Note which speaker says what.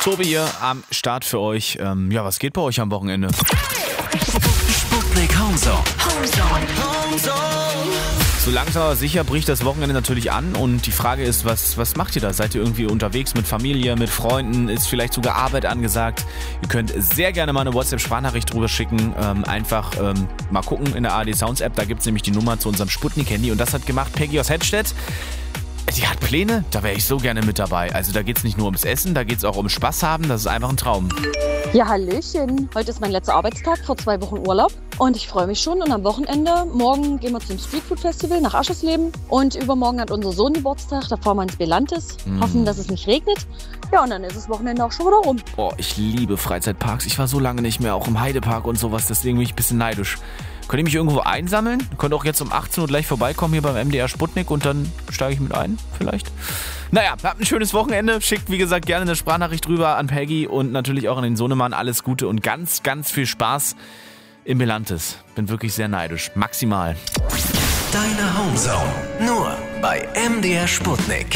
Speaker 1: Tobi hier am Start für euch. Was geht bei euch am Wochenende?
Speaker 2: Sputnik Homezone.
Speaker 1: So langsam aber sicher bricht das Wochenende natürlich an und die Frage ist, was macht ihr da? Seid ihr irgendwie unterwegs mit Familie, mit Freunden? Ist vielleicht sogar Arbeit angesagt? Ihr könnt sehr gerne mal eine WhatsApp-Sprachnachricht drüber schicken. Einfach mal gucken in der ARD Sounds App, da gibt es nämlich die Nummer zu unserem Sputnik-Handy und das hat gemacht Peggy aus Hedstedt. Die hat Pläne, da wäre ich so gerne mit dabei. Also da geht es nicht nur ums Essen, da geht es auch um Spaß haben, das ist einfach ein Traum.
Speaker 3: Ja, hallöchen. Heute ist mein letzter Arbeitstag, vor 2 Wochen Urlaub. Und ich freue mich schon. Und am Wochenende, morgen gehen wir zum Streetfood Festival nach Aschersleben. Und übermorgen hat unser Sohn Geburtstag, da fahren wir ins Belantes. Hoffen, dass es nicht regnet. Ja, und dann ist das Wochenende auch schon wieder rum.
Speaker 1: Boah, ich liebe Freizeitparks. Ich war so lange nicht mehr, auch im Heidepark und sowas. Deswegen bin ich ein bisschen neidisch. Könnt ihr mich irgendwo einsammeln? Könnt auch jetzt um 18 Uhr gleich vorbeikommen hier beim MDR Sputnik und dann steige ich mit ein, vielleicht. Naja, habt ein schönes Wochenende. Schickt, wie gesagt, gerne eine Sprachnachricht rüber an Peggy und natürlich auch an den Sohnemann. Alles Gute und ganz, ganz viel Spaß im Belantes. Bin wirklich sehr neidisch. Maximal.
Speaker 2: Deine Homezone. Nur bei MDR Sputnik.